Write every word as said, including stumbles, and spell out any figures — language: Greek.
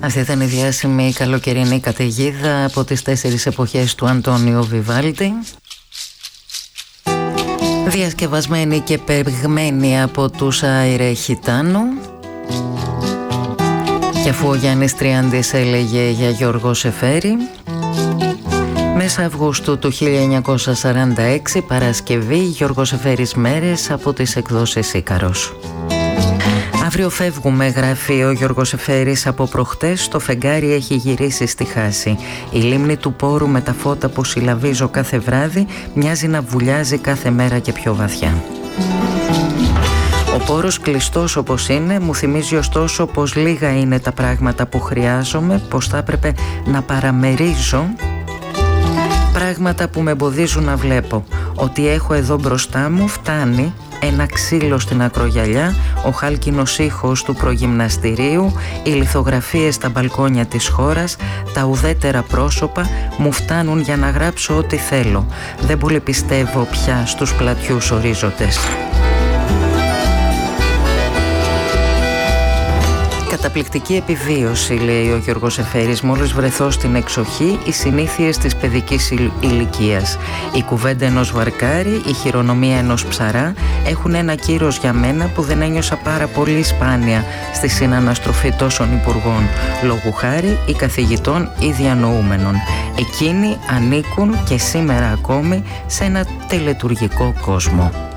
Αυτή ήταν η διάσημη καλοκαιρινή καταιγίδα από τις τέσσερις εποχές του Αντώνιο Βιβάλντι, διασκευασμένη και παιγμένη από τους Άιρε Χιτάνο. Και αφού ο Γιάννης Τριάντης έλεγε για Γιώργο Σεφέρη, μέσα Αυγούστου του χίλια εννιακόσια σαράντα έξι, Παρασκευή, Γιώργο Σεφέρης μέρες από τις εκδόσεις Ίκαρος. Αύριο φεύγουμε, γράφει ο Γιώργος Σεφέρης από προχτές, το φεγγάρι έχει γυρίσει στη χάση. Η λίμνη του Πόρου με τα φώτα που συλλαβίζω κάθε βράδυ μοιάζει να βουλιάζει κάθε μέρα και πιο βαθιά. Ο Πόρος κλειστός όπως είναι μου θυμίζει ωστόσο πως λίγα είναι τα πράγματα που χρειάζομαι, πως θα έπρεπε να παραμερίζω πράγματα που με εμποδίζουν να βλέπω. Ότι έχω εδώ μπροστά μου φτάνει ένα ξύλο στην ακρογιαλιά, ο χάλκινος ήχος του προγυμναστηρίου, οι λιθογραφίες στα μπαλκόνια της χώρας, τα ουδέτερα πρόσωπα μου φτάνουν για να γράψω ό,τι θέλω. Δεν πολύ πιστεύω πια στους πλατιούς ορίζοντες. Καταπληκτική επιβίωση, λέει ο Γιώργος Σεφέρης, μόλις βρεθώ στην εξοχή, οι συνήθειες της παιδικής ηλικίας. Η κουβέντα ενός βαρκάρι, η χειρονομία ενός ψαρά έχουν ένα κύρος για μένα που δεν ένιωσα πάρα πολύ σπάνια στη συναναστροφή τόσων υπουργών, λόγου χάρη ή καθηγητών ή διανοούμενων. Εκείνοι ανήκουν και σήμερα ακόμη σε ένα τελετουργικό κόσμο.